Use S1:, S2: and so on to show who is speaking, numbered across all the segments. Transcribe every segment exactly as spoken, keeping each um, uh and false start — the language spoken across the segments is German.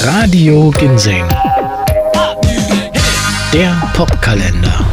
S1: Radio Ginseng, der Popkalender.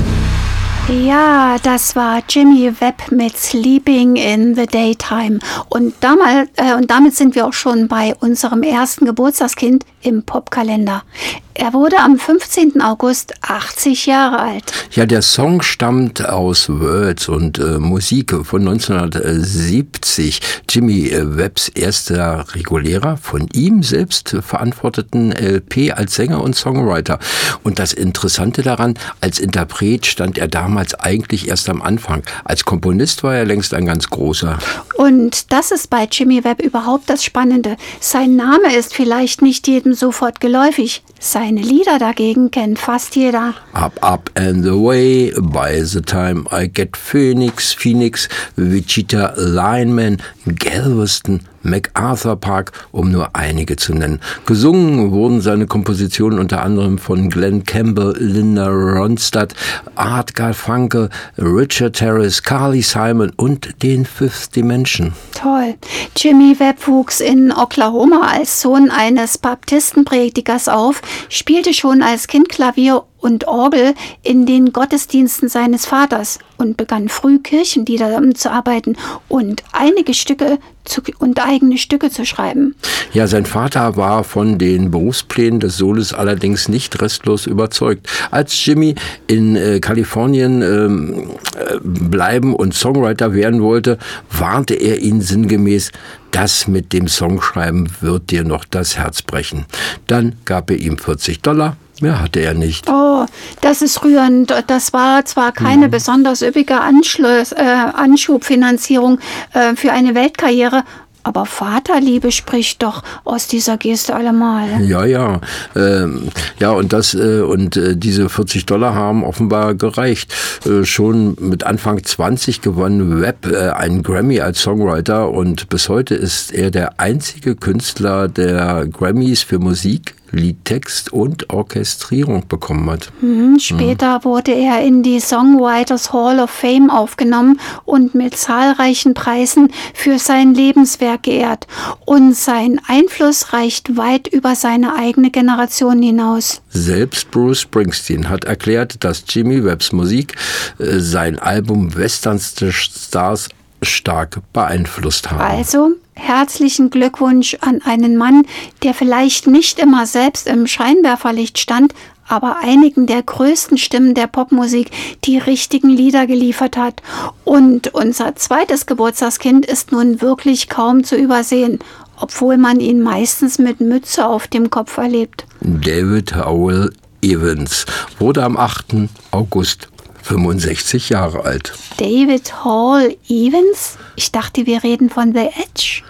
S2: Ja, das war Jimmy Webb mit Sleeping in the Daytime. Und, damals, äh, und damit sind wir auch schon bei unserem ersten Geburtstagskind im Popkalender. Er wurde am fünfzehnten August achtzig Jahre alt.
S3: Ja, der Song stammt aus Words und äh, Musik von neunzehnhundertsiebzig. Jimmy äh, Webbs erster regulärer, von ihm selbst verantworteten L P als Sänger und Songwriter. Und das Interessante daran, als Interpret stand er damals eigentlich erst am Anfang. Als Komponist war er längst ein ganz großer.
S2: Und das ist bei Jimmy Webb überhaupt das Spannende. Sein Name ist vielleicht nicht jedem sofort geläufig. Seine Lieder dagegen kennt fast jeder.
S3: Up, up and away, by the time I get Phoenix, Phoenix, Wichita Lineman, Galveston, MacArthur Park, um nur einige zu nennen. Gesungen wurden seine Kompositionen unter anderem von Glenn Campbell, Linda Ronstadt, Art Garfunkel, Richard Harris, Carly Simon und den Fifth Dimension.
S2: Toll. Jimmy Webb wuchs in Oklahoma als Sohn eines Baptistenpredigers auf, spielte schon als Kind Klavier und Orgel in den Gottesdiensten seines Vaters und begann früh Kirchenlieder zu arbeiten und einige Stücke zu, und eigene Stücke zu schreiben.
S3: Ja, sein Vater war von den Berufsplänen des Sohnes allerdings nicht restlos überzeugt. Als Jimmy in äh, Kalifornien ähm, äh, bleiben und Songwriter werden wollte, warnte er ihn sinngemäß: Das mit dem Songschreiben wird dir noch das Herz brechen. Dann gab er ihm vierzig Dollar. Mehr hatte er nicht.
S2: Oh, das ist rührend. Das war zwar keine mhm. besonders üppige Anschluss, äh, Anschubfinanzierung äh, für eine Weltkarriere, aber Vaterliebe spricht doch aus dieser Geste allemal.
S3: Ja, ja. Ähm, ja, und das äh, und äh, diese vierzig Dollar haben offenbar gereicht. Äh, schon mit Anfang zwanzig gewann Webb äh, einen Grammy als Songwriter und bis heute ist er der einzige Künstler, der Grammys für Musik, Liedtext und Orchestrierung bekommen hat.
S2: Mhm, später mhm. wurde er in die Songwriters Hall of Fame aufgenommen und mit zahlreichen Preisen für sein Lebenswerk geehrt. Und sein Einfluss reicht weit über seine eigene Generation hinaus.
S3: Selbst Bruce Springsteen hat erklärt, dass Jimmy Webbs Musik äh, sein Album Western Stars stark beeinflusst haben.
S2: Also herzlichen Glückwunsch an einen Mann, der vielleicht nicht immer selbst im Scheinwerferlicht stand, aber einigen der größten Stimmen der Popmusik die richtigen Lieder geliefert hat. Und unser zweites Geburtstagskind ist nun wirklich kaum zu übersehen, obwohl man ihn meistens mit Mütze auf dem Kopf erlebt.
S3: David Howell Evans wurde am achten August fünfundsechzig Jahre alt.
S2: David Hall Evans? Ich dachte, wir reden von The Edge.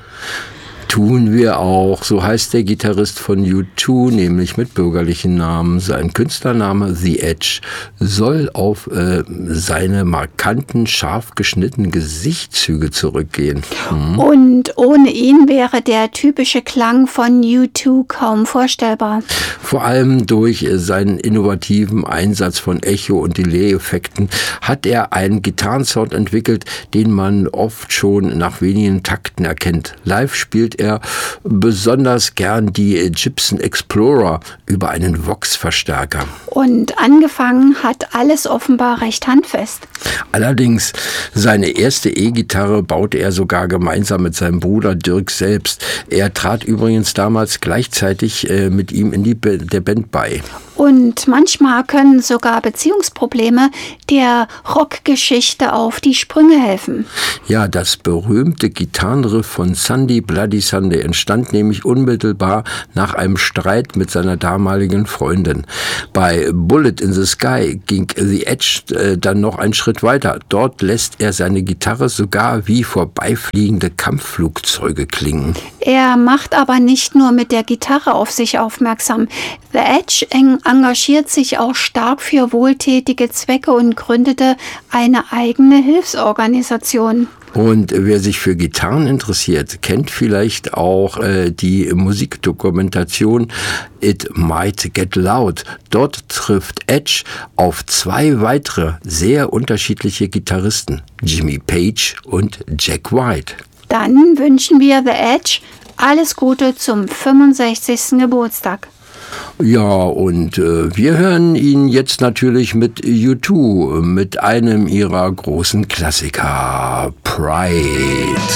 S3: Tun wir auch. So heißt der Gitarrist von U zwei, nämlich mit bürgerlichen Namen. Sein Künstlername The Edge soll auf äh, seine markanten, scharf geschnittenen Gesichtszüge zurückgehen. Hm.
S2: Und ohne ihn wäre der typische Klang von U zwei kaum vorstellbar.
S3: Vor allem durch seinen innovativen Einsatz von Echo- und Delay-Effekten hat er einen Gitarrensound entwickelt, den man oft schon nach wenigen Takten erkennt. Live spielt er er besonders gern die Gibson Explorer über einen Vox-Verstärker.
S2: Und angefangen hat alles offenbar recht handfest.
S3: Allerdings, seine erste E-Gitarre baute er sogar gemeinsam mit seinem Bruder Dirk selbst. Er trat übrigens damals gleichzeitig äh, mit ihm in die B- der Band bei.
S2: Und manchmal können sogar Beziehungsprobleme der Rockgeschichte auf die Sprünge helfen.
S3: Ja, das berühmte Gitarrenriff von Sunday Bloody Sunday entstand nämlich unmittelbar nach einem Streit mit seiner damaligen Freundin. Bei Bullet in the Sky ging The Edge äh, dann noch einen Schritt weiter. Dort lässt er seine Gitarre sogar wie vorbeifliegende Kampfflugzeuge klingen.
S2: Er macht aber nicht nur mit der Gitarre auf sich aufmerksam. The Edge eng engagiert sich auch stark für wohltätige Zwecke und gründete eine eigene Hilfsorganisation.
S3: Und wer sich für Gitarren interessiert, kennt vielleicht auch äh, die Musikdokumentation It Might Get Loud. Dort trifft Edge auf zwei weitere sehr unterschiedliche Gitarristen, Jimmy Page und Jack White.
S2: Dann wünschen wir The Edge alles Gute zum fünfundsechzigsten Geburtstag.
S3: Ja, und äh, wir hören ihn jetzt natürlich mit U zwei, mit einem ihrer großen Klassiker, Pride.